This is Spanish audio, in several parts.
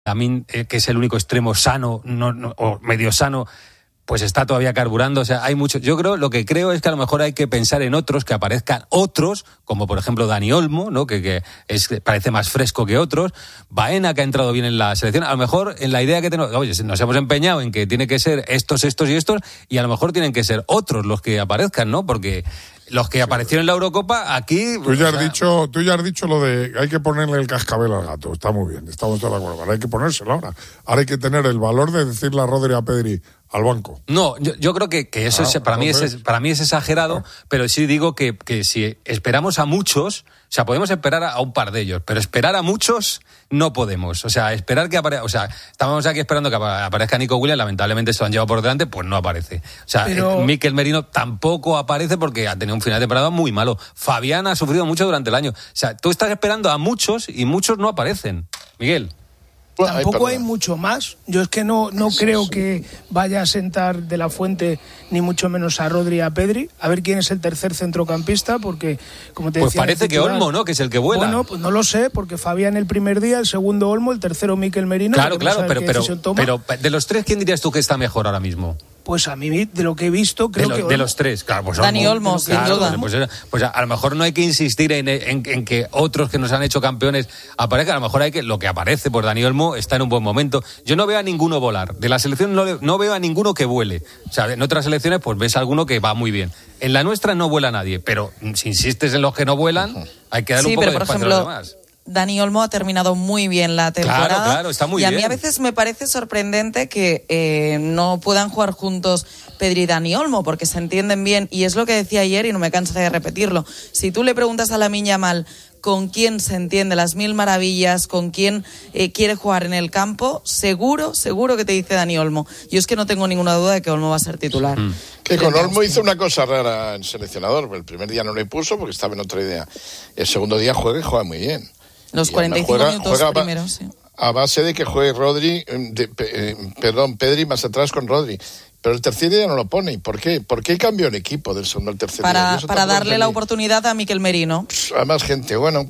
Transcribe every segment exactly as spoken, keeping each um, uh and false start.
Lamin, eh, que es el único extremo sano no, no, o medio sano, pues está todavía carburando. O sea, hay mucho. Yo creo, lo que creo es que a lo mejor hay que pensar en otros, que aparezcan otros, como por ejemplo Dani Olmo, ¿no? Que, que es, parece más fresco que otros. Baena, que ha entrado bien en la selección. A lo mejor en la idea que tenemos, oye, nos hemos empeñado en que tiene que ser estos, estos y estos, y a lo mejor tienen que ser otros los que aparezcan, ¿no? Porque los que aparecieron en la Eurocopa, aquí... Tú ya, o has sea, dicho, tú ya has dicho lo de hay que ponerle el cascabel al gato. Está muy bien, estamos todos de acuerdo. Ahora hay que ponérselo ahora. Ahora hay que tener el valor de decirle a Rodri, a Pedri, al banco. No, yo, yo creo que, que eso Ah, es, para, mí entonces... es, para mí es exagerado, ah. pero sí digo que, que si esperamos a muchos, o sea, podemos esperar a, a un par de ellos, pero esperar a muchos no podemos. O sea, esperar que aparezca... O sea, estábamos aquí esperando que aparezca Nico Williams, lamentablemente se lo han llevado por delante, pues no aparece. O sea, pero... eh, Mikel Merino tampoco aparece porque ha tenido un final de temporada muy malo. Fabián ha sufrido mucho durante el año. O sea, tú estás esperando a muchos y muchos no aparecen. Miguel. Tampoco hay mucho más. Yo es que no, no creo que vaya a sentar De La Fuente ni mucho menos a Rodri y a Pedri. A ver quién es el tercer centrocampista, porque como te pues decía... Pues parece titular, que Olmo, ¿no? Que es el que vuela. Bueno, pues no lo sé, porque Fabián el primer día, el segundo Olmo, el tercero Mikel Merino. Claro, claro, no pero, pero, pero de los tres, ¿quién dirías tú que está mejor ahora mismo? Pues a mí, de lo que he visto, creo de lo, que... Olmo. De los tres, claro. Pues Dani Olmo, sin claro, duda. Pues, pues a lo mejor no hay que insistir en, en, en que otros que nos han hecho campeones aparezcan. A lo mejor hay que... Lo que aparece, pues Dani Olmo está en un buen momento. Yo no veo a ninguno volar. De la selección no, no veo a ninguno que vuele. O sea, en otras selecciones pues ves a alguno que va muy bien. En la nuestra no vuela nadie, pero si insistes en los que no vuelan, hay que darle sí, un poco pero, de por espacio ejemplo, a los demás. Dani Olmo ha terminado muy bien la temporada. Claro, claro, está muy y a bien. mí a veces me parece sorprendente que eh, no puedan jugar juntos Pedri y Dani Olmo, porque se entienden bien, y es lo que decía ayer y no me cansaré de repetirlo. Si tú le preguntas a Lamine Yamal con quién se entiende las mil maravillas, con quién eh, quiere jugar en el campo, seguro, seguro que te dice Dani Olmo. Yo es que no tengo ninguna duda de que Olmo va a ser titular. Mm. Que con Olmo hizo una cosa rara en seleccionador. El primer día no le puso porque estaba en otra idea. El segundo día juega y juega muy bien. Los y cuarenta y cinco juega, minutos juega primeros, sí. A base de que juegue Rodri, de, eh, perdón, Pedri más atrás con Rodri. Pero el tercer día no lo pone. ¿Por qué? ¿Por qué cambió el equipo del segundo al tercer para, día? Para darle la oportunidad a Mikel Merino. A más gente, bueno.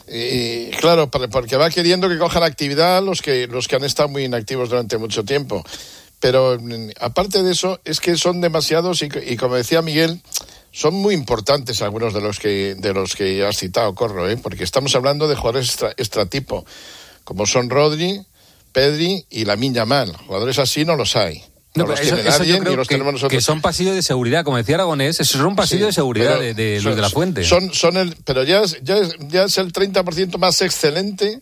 Y, claro, porque va queriendo que cojan actividad los que, los que han estado muy inactivos durante mucho tiempo. Pero aparte de eso, es que son demasiados y, y como decía Miguel, son muy importantes algunos de los que de los que has citado, Corro, ¿eh? Porque estamos hablando de jugadores extra, extratipo, como son Rodri, Pedri y Lamine Yamal. Jugadores así no los hay. No, no los eso, tiene eso nadie, yo creo ni los que, tenemos nosotros. Que son pasillos de seguridad, como decía Aragonés, esos son pasillos sí, de seguridad de, de son, los de La Fuente. Son, son el, pero ya es, ya es, ya es el treinta por ciento más excelente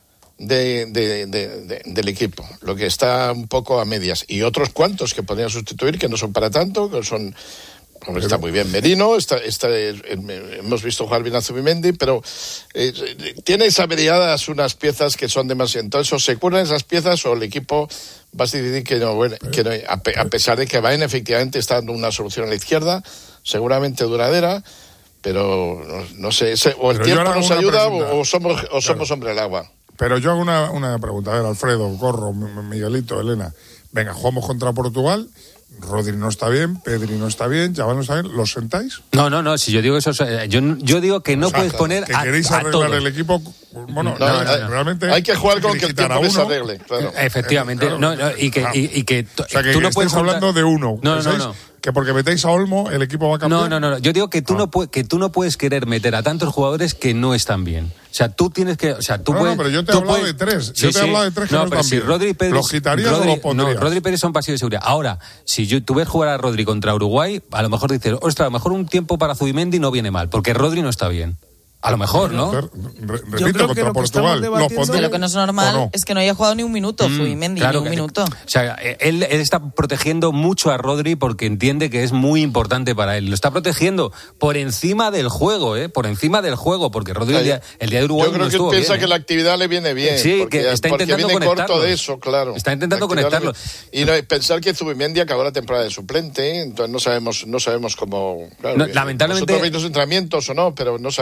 de, de, de, de, del equipo, lo que está un poco a medias. Y otros cuantos que podrían sustituir, que no son para tanto, que son... Hombre, está muy bien Merino, está, está, eh, hemos visto jugar bien a Zubimendi, pero eh, tiene averiadas unas piezas que son demasiado. Entonces, o se curan esas piezas o el equipo va a decidir que no, bueno, que no a, pe, a pesar de que Baena efectivamente está dando una solución a la izquierda, seguramente duradera, pero no, no sé, ese, o el pero tiempo nos ayuda o, o somos, o somos claro. hombre del agua. Pero yo hago una, una pregunta, a ver, Alfredo, Corro, Miguelito, Elena, venga, jugamos contra Portugal. Rodri no está bien, Pedri no está bien, Yamal no está bien, ¿los sentáis? No, no, no, si yo digo eso, yo, yo digo que no o sea, puedes poner que a, queréis a arreglar todos. el equipo, bueno, no, no, no, realmente hay que jugar con que el tiempo se arregle, claro. Efectivamente, claro, no, no, y que, y, y que o sea, que tú no puedes juntar... hablando de uno, no, no, no. que porque metéis a Olmo el equipo va a cambiar. No, no, no, yo digo que tú ah. no puedes, que tú no puedes querer meter a tantos jugadores que no están bien. O sea, tú tienes que, o sea, tú no, puedes. No, pero yo te he hablado puedes... de tres. Sí, yo te he sí. hablado de tres que no, no pero están si bien. Rodri Pérez, ¿Los quitarías Rodri, o lo pondrías? No, Rodri Pérez son pasillos de seguridad. Ahora, si yo, tú ves jugar a Rodri contra Uruguay, a lo mejor dices, ostras, a lo mejor un tiempo para Zubimendi no viene mal, porque Rodri no está bien. A lo mejor, ¿no? Repito, contra Portugal. Que lo que no es normal no? es que no haya jugado ni un minuto, mm, Zubimendi, claro ni un que, minuto. O sea, él, él está protegiendo mucho a Rodri porque entiende que es muy importante para él. Lo está protegiendo por encima del juego, ¿eh? Por encima del juego, porque Rodri el día, el día de Uruguay Yo creo no que estuvo él piensa bien, que ¿eh? la actividad le viene bien. Sí, porque, que está porque intentando viene conectarlos. corto de eso, claro. Está intentando conectarlo. Y no, pensar que Zubimendi acabó la temporada de suplente, ¿eh? Entonces no sabemos, no sabemos cómo... Claro, no, lamentablemente... Nosotros veis los entrenamientos o no, pero no sabemos cómo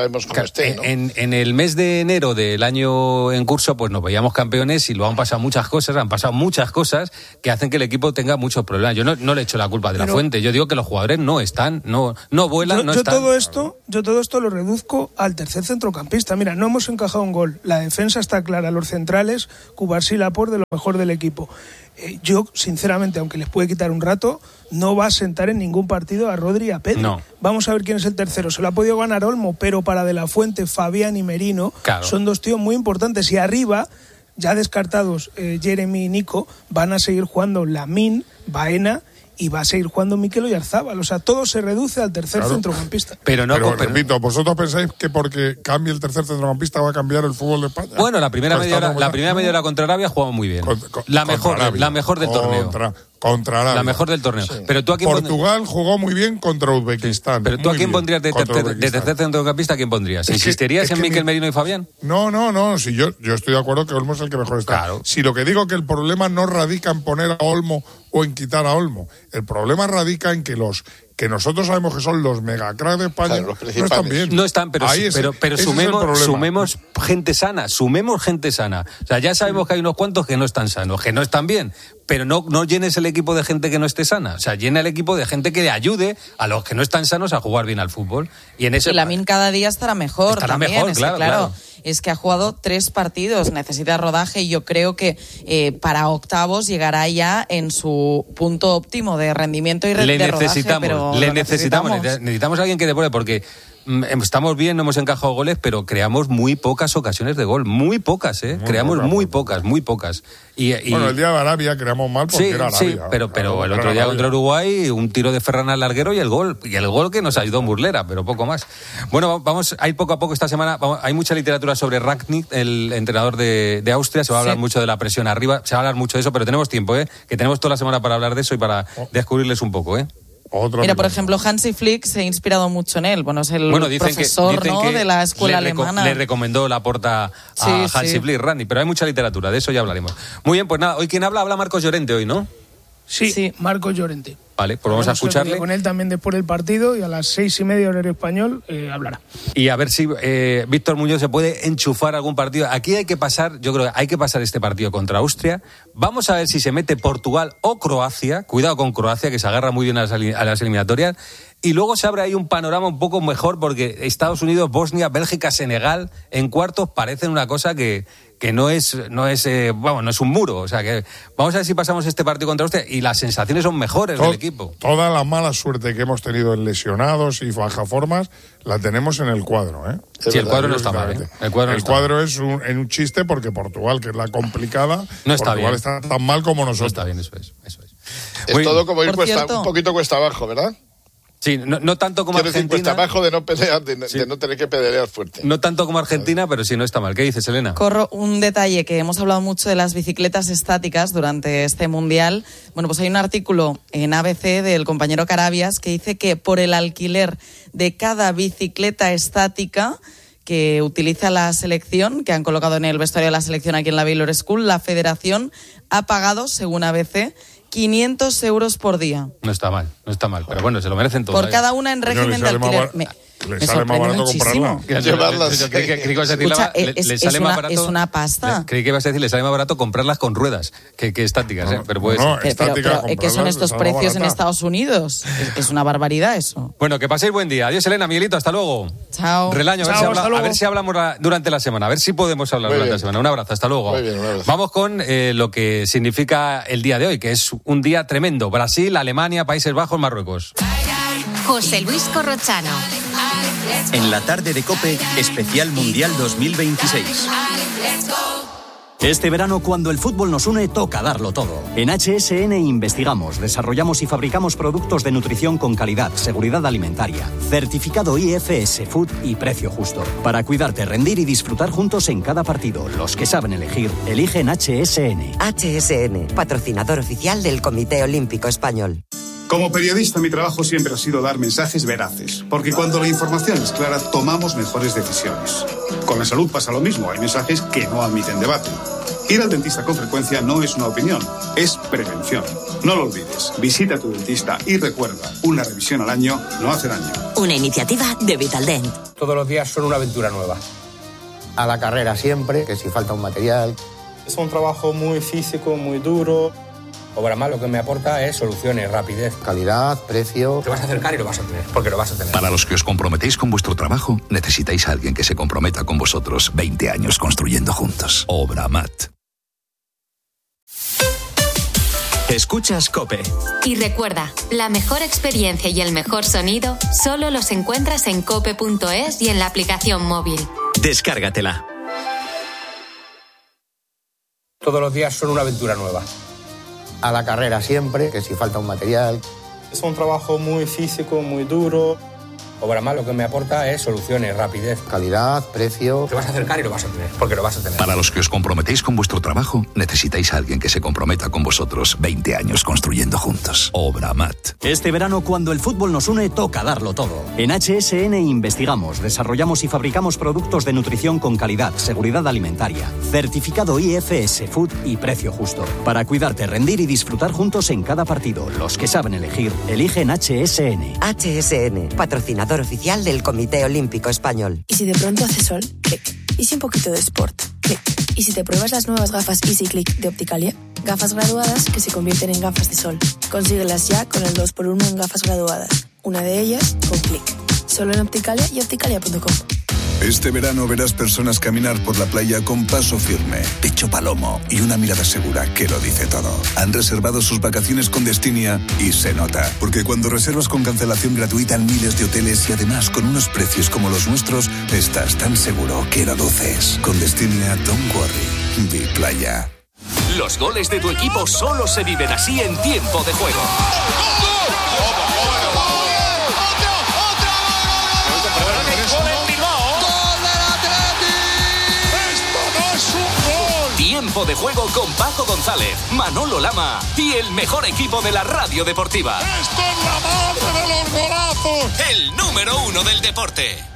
esté, ¿no? En, en el mes de enero del año en curso, pues nos veíamos campeones y luego han pasado muchas cosas, han pasado muchas cosas que hacen que el equipo tenga muchos problemas. Yo no, no le echo la culpa de Pero, la fuente, yo digo que los jugadores no están, no, no vuelan, yo, no yo están. Todo esto, yo todo esto lo reduzco al tercer centrocampista. Mira, no hemos encajado un gol, la defensa está clara, los centrales, Cubarsí y Laporte de lo mejor del equipo. Eh, yo, sinceramente, aunque les puede quitar un rato, no va a sentar en ningún partido a Rodri y a Pedri. No. Vamos a ver quién es el tercero. Se lo ha podido ganar Olmo, pero para De la Fuente, Fabián y Merino claro. son dos tíos muy importantes. Y arriba, ya descartados eh, Jeremy y Nico, van a seguir jugando Lamine, Baena y va a seguir jugando Mikel Oyarzabal. O sea, todo se reduce al tercer Claro. centrocampista. Pero no, pero, pero- repito, ¿vosotros pensáis que porque cambie el tercer centrocampista va a cambiar el fútbol de España? Bueno, la primera Pues media hora, estamos la ya- primera media hora contra Arabia jugamos muy bien. Con- con- la contra mejor, Arabia. la mejor del torneo. Contra, contra Arabia. La mejor del torneo. Pero tú aquí Portugal jugó muy bien contra Uzbekistán. Pero tú a muy quién bien, pondrías de contra tercer, de Uzbekistán. tercer centrocampista, ¿a quién pondrías? Es que- ¿Insistirías es en que Mikel mi- Merino y Fabián? No, no, no. Si yo, yo estoy de acuerdo que Olmo es el que mejor está. Claro. Si lo que digo que el problema no radica en poner a Olmo o en quitar a Olmo. El problema radica en que los que nosotros sabemos que son los megacracks de España Claro, los no principales. están bien. No están, pero, Ahí su- es- pero, pero ese es el sumemos, problema. sumemos gente sana, sumemos gente sana. O sea, ya sabemos que hay unos cuantos que no están sanos, que no están bien, pero no, no llenes el equipo de gente que no esté sana. O sea, llena el equipo de gente que le ayude a los que no están sanos a jugar bien al fútbol. Y en ese Y Lamine cada día estará mejor. Estará también, mejor, es que, claro, claro. Es que ha jugado tres partidos, necesita rodaje y yo creo que eh, para octavos llegará ya en su punto óptimo de rendimiento y re- le de rodaje. necesitamos, pero le lo necesitamos, necesitamos a alguien que depure porque mm, estamos bien, no hemos encajado goles, pero creamos muy pocas ocasiones de gol, muy pocas, ¿eh? Muy creamos pocas, muy muy pocas, muy pocas. Y, y- Bueno, el día de Arabia creamos mal porque sí, era sí, Arabia. pero, pero Claro, el era otro día Arabia. contra Uruguay, un tiro de Ferran al larguero y el gol. Y el gol que nos ayudó Murlera, pero poco más. Bueno, vamos a ir poco a poco esta semana. Vamos, hay mucha literatura sobre Rangnick, el entrenador de, de Austria. Se va a hablar Sí. mucho de la presión arriba, se va a hablar mucho de eso, pero tenemos tiempo, ¿eh? Que tenemos toda la semana para hablar de eso y para descubrirles un poco, ¿eh? Otro Mira, por amigo. ejemplo, Hansi Flick se ha inspirado mucho en él. Bueno, es el Bueno, dicen profesor que, dicen ¿no? que de la escuela le reco- alemana. le recomendó la porta a Sí, Hansi sí. Flick, Randy, pero hay mucha literatura, de eso ya hablaremos. Muy bien, pues nada, hoy quien habla, habla Marcos Llorente hoy, ¿no? Sí, Sí. Marcos Llorente. Vale, pues vamos a Hablaremos otro escucharle. día con él también después del partido y a las seis y media horario español eh, hablará. Y a ver si eh, Víctor Muñoz se puede enchufar algún partido. Aquí hay que pasar, yo creo que hay que pasar este partido contra Austria. Vamos a ver si se mete Portugal o Croacia. Cuidado con Croacia, que se agarra muy bien a las, a las eliminatorias. Y luego se abre ahí un panorama un poco mejor porque Estados Unidos, Bosnia, Bélgica, Senegal en cuartos parecen una cosa que, que no es, no es, eh, vamos, no es un muro. O sea que vamos a ver si pasamos este partido contra Austria y las sensaciones son mejores To- del equipo. Toda la mala suerte que hemos tenido en lesionados y bajaformas la tenemos en el cuadro, ¿eh? Sí, el verdad, cuadro no está mal, ¿eh? El cuadro, no está mal. es un, en un chiste porque Portugal, que es la complicada, No está Portugal bien. está tan mal como No nosotros. está bien, eso es. Eso es. Es Muy- todo como ir Por cuesta, cierto. un poquito cuesta abajo, ¿verdad? Sí, no, no tanto como Quiero decir, cuesta Argentina. abajo de no pelear, de, Sí. de no tener que pedalear fuerte. No tanto como Argentina, pero sí, no está mal. ¿Qué dices, Elena? Corro un detalle que hemos hablado mucho de las bicicletas estáticas durante este mundial. Bueno, pues hay un artículo en A B C del compañero Carabias que dice que por el alquiler de cada bicicleta estática que utiliza la selección, que han colocado en el vestuario de la selección aquí en la Baylor School, la federación ha pagado, según A B C, quinientos euros por día. No está mal, no está mal. Pero bueno, se lo merecen todos. Por cada una en Coño, régimen le de sale más alquiler. bar- Me, le me sale más sorprende barato muchísimo. comprarla. Llevarlas. Yo creí que, creí que ibas a decir, Escucha, la- le- es- le es sale más una- barato- es una pasta. le- Creí que ibas a decir, le sale más barato comprarlas con ruedas que, que estáticas, ¿eh? Pero puede No, ser. Pero, pero, estática, pero, ¿qué son comprarlas, estos sale más precios en barata. Estados Unidos? Es, es una barbaridad eso. Bueno, que paséis buen día. Adiós, Elena, Miguelito, hasta luego. Chao. Relaño, a ver, Chao, si, habla- hasta luego. a ver si hablamos la- durante la semana, a ver si podemos hablar Muy durante bien. la semana. Un abrazo, hasta luego. Muy bien, un abrazo. Vamos con eh, lo que significa el día de hoy, que es un día tremendo. Brasil, Alemania, Países Bajos, Marruecos. José Luis Corrochano. En la tarde de COPE, especial Mundial dos mil veintiséis. Este verano, cuando el fútbol nos une, toca darlo todo. En H S N investigamos, desarrollamos y fabricamos productos de nutrición con calidad, seguridad alimentaria, certificado I F S Food y precio justo. Para cuidarte, rendir y disfrutar juntos en cada partido. Los que saben elegir, eligen H S N. H S N, patrocinador oficial del Comité Olímpico Español. Como periodista, mi trabajo siempre ha sido dar mensajes veraces, porque cuando la información es clara, tomamos mejores decisiones. Con la salud pasa lo mismo, hay mensajes que no admiten debate. Ir al dentista con frecuencia no es una opinión, es prevención. No lo olvides, visita a tu dentista y recuerda, una revisión al año no hace daño. Una iniciativa de Vitaldent. Todos los días son una aventura nueva. A la carrera siempre, que si falta un material. Es un trabajo muy físico, muy duro. Obramat lo que me aporta es soluciones, rapidez. Calidad, precio. Te vas a acercar y lo vas a tener, porque lo vas a tener. Para los que os comprometéis con vuestro trabajo, necesitáis a alguien que se comprometa con vosotros. veinte años construyendo juntos. Obramat. Escuchas COPE. Y recuerda, la mejor experiencia y el mejor sonido solo los encuentras en cope punto es y en la aplicación móvil. Descárgatela. Todos los días son una aventura nueva. A la carrera siempre, que si falta un material. Es un trabajo muy físico, muy duro. Obramat lo que me aporta es soluciones, rapidez. Calidad, precio. Te vas a acercar y lo vas a tener, porque lo vas a tener. Para los que os comprometéis con vuestro trabajo, necesitáis a alguien que se comprometa con vosotros. veinte años construyendo juntos. Obramat. Este verano, cuando el fútbol nos une, toca darlo todo. En H S N investigamos, desarrollamos y fabricamos productos de nutrición con calidad, seguridad alimentaria, certificado I F S Food y precio justo. Para cuidarte, rendir y disfrutar juntos en cada partido. Los que saben elegir, eligen H S N. H S N, patrocinador oficial del Comité Olímpico Español. ¿Y si de pronto hace sol? Clic. ¿Y si un poquito de sport? Clic. ¿Y si te pruebas las nuevas gafas Easy Click de Opticalia? Gafas graduadas que se convierten en gafas de sol. Consíguelas ya con el dos por uno en gafas graduadas. Una de ellas con Clic. Solo en Opticalia y opticalia punto com. Este verano verás personas caminar por la playa con paso firme, pecho palomo y una mirada segura que lo dice todo. Han reservado sus vacaciones con Destinia y se nota, porque cuando reservas con cancelación gratuita en miles de hoteles y además con unos precios como los nuestros, estás tan seguro que lo duces. Con Destinia, don't worry, vi playa. Los goles de tu equipo solo se viven así en tiempo de juego. Tiempo de juego con Paco González, Manolo Lama y el mejor equipo de la radio deportiva. ¡Esto es la madre de los golazos! El número uno del deporte.